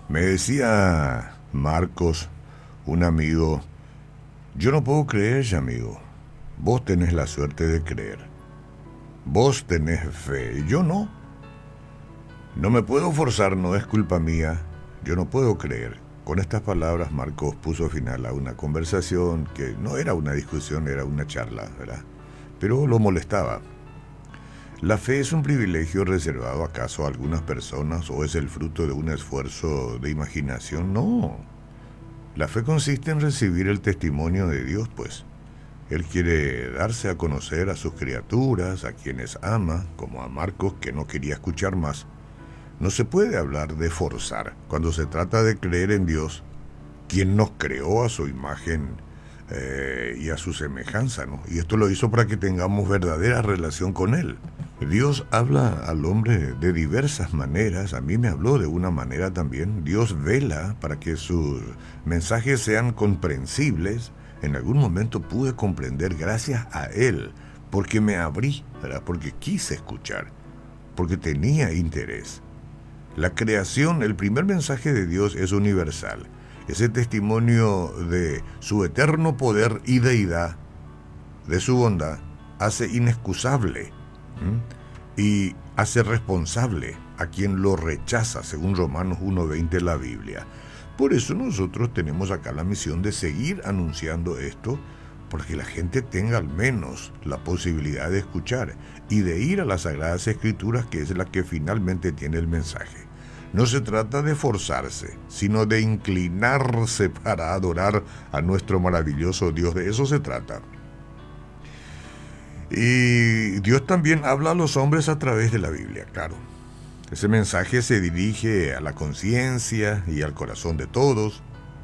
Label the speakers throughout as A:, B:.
A: Me decía Marcos, un amigo, yo no puedo creer, amigo. Vos tenés la suerte de creer. Vos tenés fe, yo no. No me puedo forzar, no es culpa mía. Yo no puedo creer. Con estas palabras Marcos puso final a una conversación que no era una discusión, era una charla, ¿verdad? Pero lo molestaba. ¿La fe es un privilegio reservado acaso a algunas personas o es el fruto de un esfuerzo de imaginación? No. La fe consiste en recibir el testimonio de Dios, pues. Él quiere darse a conocer a sus criaturas, a quienes ama, como a Marcos que no quería escuchar más. No se puede hablar de forzar cuando se trata de creer en Dios, quien nos creó a su imagen y a su semejanza, ¿no? Y esto lo hizo para que tengamos verdadera relación con Él. Dios habla al hombre de diversas maneras, a mí me habló de una manera también. Dios vela para que sus mensajes sean comprensibles. En algún momento pude comprender gracias a Él, porque me abrí, ¿verdad? Porque quise escuchar, porque tenía interés. La creación, el primer mensaje de Dios es universal. Ese testimonio de su eterno poder y deidad, de su bondad, hace inexcusable y hace responsable a quien lo rechaza, según Romanos 1:20 la Biblia. Por eso nosotros tenemos acá la misión de seguir anunciando esto, porque la gente tenga al menos la posibilidad de escuchar y de ir a las Sagradas Escrituras, que es la que finalmente tiene el mensaje. No se trata de forzarse, sino de inclinarse para adorar a nuestro maravilloso Dios. De eso se trata. Y Dios también habla a los hombres a través de la Biblia, claro. Ese mensaje se dirige a la conciencia y al corazón de todos.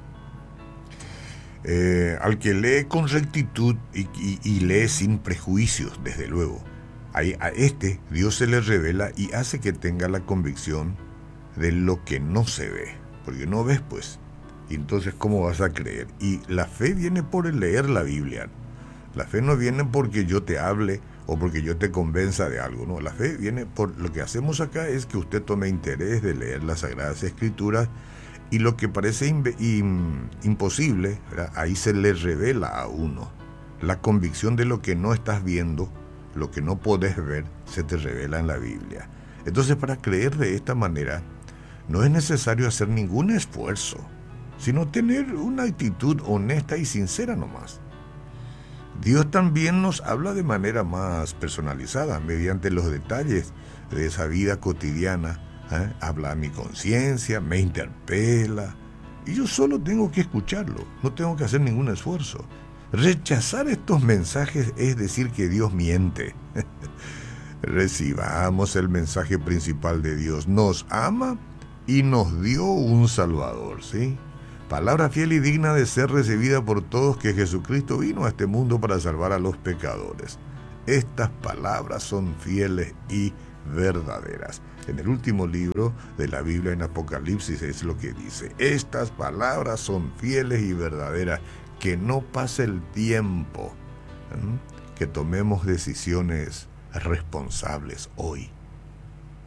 A: Al que lee con rectitud y lee sin prejuicios, desde luego. A este Dios se le revela y hace que tenga la convicción de lo que no se ve, porque no ves, pues. Y entonces, ¿cómo vas a creer? Y la fe viene por el leer la Biblia. La fe no viene porque yo te hable o porque yo te convenza de algo, no. La fe viene por lo que hacemos acá, es que usted tome interés de leer las Sagradas Escrituras, y lo que parece imposible, ¿verdad? Ahí se le revela a uno. La convicción de lo que no estás viendo, lo que no podés ver, se te revela en la Biblia. Entonces, para creer de esta manera, no es necesario hacer ningún esfuerzo, sino tener una actitud honesta y sincera nomás. Dios también nos habla de manera más personalizada, mediante los detalles de esa vida cotidiana. Habla a mi conciencia, me interpela, y yo solo tengo que escucharlo, no tengo que hacer ningún esfuerzo. Rechazar estos mensajes es decir que Dios miente. Recibamos el mensaje principal de Dios. Nos ama y nos dio un Salvador, ¿sí? Palabra fiel y digna de ser recibida por todos, que Jesucristo vino a este mundo para salvar a los pecadores. Estas palabras son fieles y verdaderas. En el último libro de la Biblia, en Apocalipsis, es lo que dice: estas palabras son fieles y verdaderas. Que no pase el tiempo, que tomemos decisiones responsables hoy.